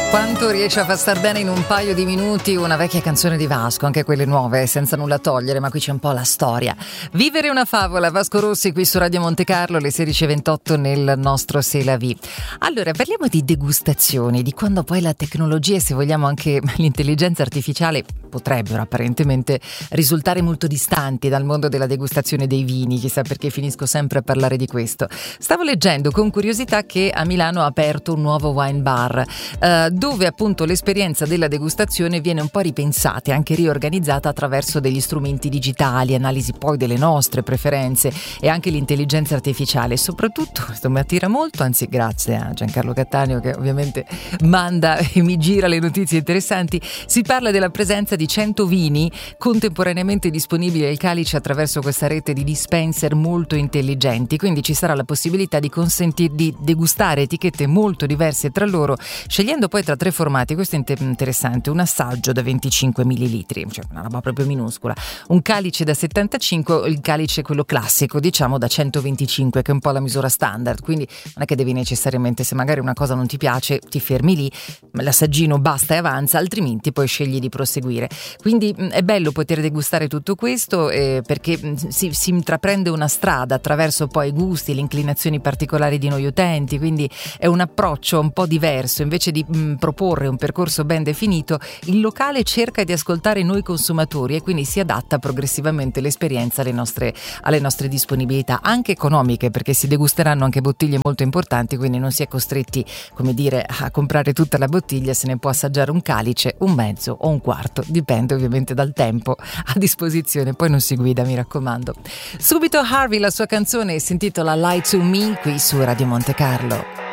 Quanto riesce a far star bene in un paio di minuti una vecchia canzone di Vasco, anche quelle nuove, senza nulla togliere, ma qui c'è un po' la storia. Vivere una favola, Vasco Rossi qui su Radio Monte Carlo, alle 16:28 nel nostro C'est la vie. Allora, parliamo di degustazioni, di quando poi la tecnologia e se vogliamo anche l'intelligenza artificiale potrebbero apparentemente risultare molto distanti dal mondo della degustazione dei vini, chissà perché finisco sempre a parlare di questo. Stavo leggendo con curiosità che a Milano ha aperto un nuovo wine bar, dove appunto l'esperienza della degustazione viene un po' ripensata e anche riorganizzata attraverso degli strumenti digitali, analisi poi delle nostre preferenze e anche l'intelligenza artificiale. Soprattutto, questo mi attira molto, anzi grazie a Giancarlo Cattaneo che ovviamente manda e mi gira le notizie interessanti, si parla della presenza di 100 vini contemporaneamente disponibili al calice attraverso questa rete di dispenser molto intelligenti, quindi ci sarà la possibilità di consentir di degustare etichette molto diverse tra loro, scegliendo poi tra 3 formati. Questo è interessante: un assaggio da 25 millilitri, cioè una roba proprio minuscola, un calice da 75, il calice quello classico diciamo da 125, che è un po' la misura standard, quindi non è che devi necessariamente, se magari una cosa non ti piace ti fermi lì, l'assaggino basta e avanza, altrimenti poi scegli di proseguire. Quindi è bello poter degustare tutto questo perché si intraprende una strada attraverso poi i gusti, le inclinazioni particolari di noi utenti, quindi è un approccio un po' diverso. Invece di proporre un percorso ben definito, il locale cerca di ascoltare noi consumatori e quindi si adatta progressivamente l'esperienza alle nostre disponibilità, anche economiche, perché si degusteranno anche bottiglie molto importanti, quindi non si è costretti, come dire, a comprare tutta la bottiglia, se ne può assaggiare un calice, un mezzo o un quarto, dipende ovviamente dal tempo a disposizione, poi non si guida, mi raccomando. Subito Harvey, la sua canzone si intitola Lie to Me qui su Radio Monte Carlo.